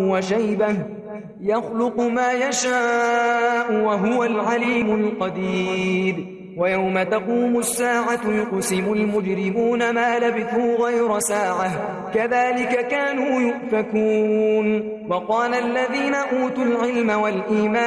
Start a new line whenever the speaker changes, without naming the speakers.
وشيبة يخلق ما يشاء وهو العليم القدير ويوم تقوم الساعة يقسم المجرمون ما لبثوا غير ساعة كذلك كانوا يؤفكون وقال الذين أوتوا العلم والإيمان